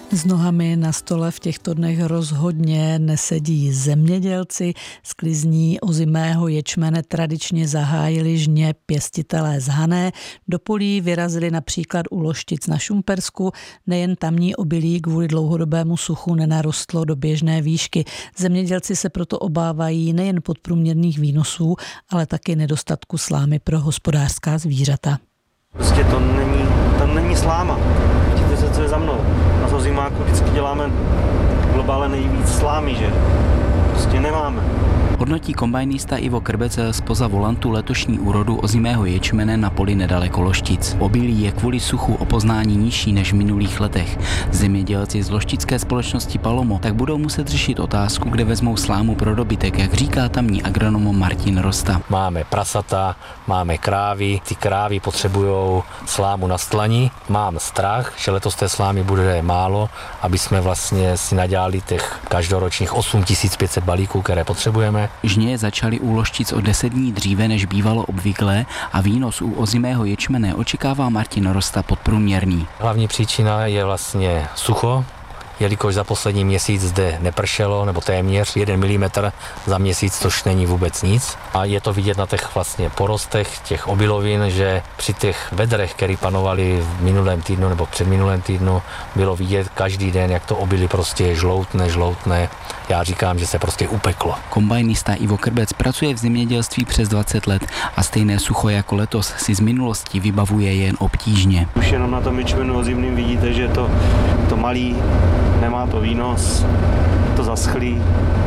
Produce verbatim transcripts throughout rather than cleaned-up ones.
S nohami na stole v těchto dnech rozhodně nesedí zemědělci. Sklizní ozimého ječmene tradičně zahájili žně pěstitelé z Hané. Do polí vyrazili například u Loštic na Šumpersku. Nejen tamní obilí kvůli dlouhodobému suchu nenarostlo do běžné výšky. Zemědělci se proto obávají nejen podprůměrných výnosů, ale taky nedostatku slámy pro hospodářská zvířata. Prostě to není, to není sláma. Vidíte se, co je za mnou. Na to zimáku vždycky děláme globálně nejvíc slámy, že? Prostě nemáme. Hodnotí kombajnista Ivo Krbec zpoza volantu letošní úrodu ozimého ječmene na poli nedaleko Loštic. Obilí je kvůli suchu o poznání nižší než v minulých letech. Zemědělci z loštické společnosti Palomo tak budou muset řešit otázku, kde vezmou slámu pro dobytek, jak říká tamní agronom Martin Rosta. Máme prasata, máme krávy, ty krávy potřebují slámu na stlani. Mám strach, že letos té slámy bude málo, aby jsme vlastně si nadělali těch každoročních osm tisíc pět set balíků, které potřebujeme. Žně začaly u Loštic o deset dní dříve, než bývalo obvyklé, a výnos u ozimého ječmene očekává Martin Rosta podprůměrný. Hlavní příčina je vlastně sucho, jelikož za poslední měsíc zde nepršelo, nebo téměř jeden milimetr za měsíc, což není vůbec nic. A je to vidět na těch vlastně porostech těch obilovin, že při těch vedrech, které panovaly v minulém týdnu nebo předminulém týdnu, bylo vidět každý den, jak to obilí prostě žloutne, žloutne. Já říkám, že se prostě upeklo. Kombajnista Ivo Krbec pracuje v zemědělství přes dvacet let a stejné sucho jako letos si z minulosti vybavuje jen obtížně. Už jenom na tom ječmenu ozimným vidíte, že je to, to malý, nemá to výnos, to zaschlý.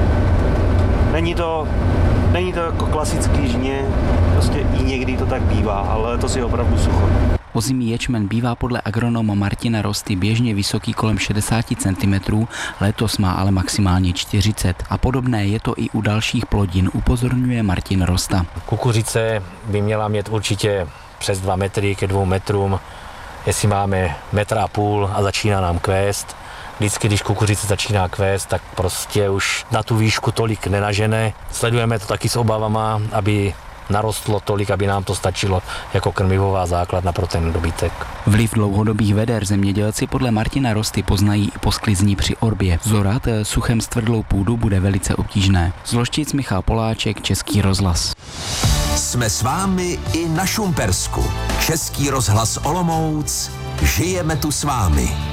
Není to, není to jako klasický žně, prostě i někdy to tak bývá, ale to si opravdu sucho. Ozimý ječmen bývá podle agronoma Martina Rosty běžně vysoký kolem šedesát centimetrů, letos má ale maximálně čtyřicet. A podobné je to i u dalších plodin, upozorňuje Martin Rosta. Kukuřice by měla mít určitě přes dva metry ke dvou metrům, jestli máme metra a půl a začíná nám kvést. Vždycky, když kukuřice začíná kvést, tak prostě už na tu výšku tolik nenažene. Sledujeme to taky s obavama, aby narostlo tolik, aby nám to stačilo jako krmivová základna pro ten dobytek. Vliv dlouhodobých veder zemědělci podle Martina Rosty poznají i po sklizní při orbě. Zorat suchem stvrdlou půdu bude velice obtížné. Z Loštic Michal Poláček, Český rozhlas. Jsme s vámi i na Šumpersku. Český rozhlas Olomouc. Žijeme tu s vámi.